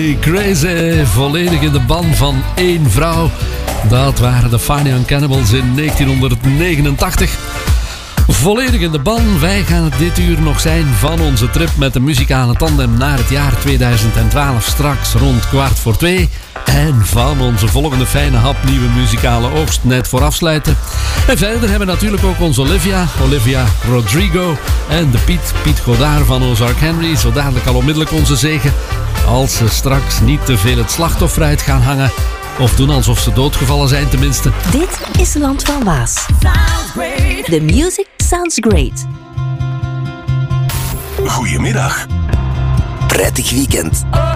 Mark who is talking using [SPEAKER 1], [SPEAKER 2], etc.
[SPEAKER 1] Crazy, volledig in de ban van één vrouw. Dat waren de Fine Young Cannibals in 1989. Volledig in de ban. Wij gaan het dit uur nog zijn van onze trip met de muzikale tandem naar het jaar 2012. Straks rond 1:15. En van onze volgende fijne hap nieuwe muzikale oogst net voor afsluiten. En verder hebben we natuurlijk ook onze Olivia Rodrigo en de Piet Godard van Ozark Henry. Zo dadelijk al onmiddellijk onze zegen. Als ze straks niet te veel het slachtoffer uit gaan hangen. Of doen alsof ze doodgevallen zijn tenminste.
[SPEAKER 2] Dit is Land van Waas. The music sounds great.
[SPEAKER 3] Goedemiddag.
[SPEAKER 4] Prettig weekend.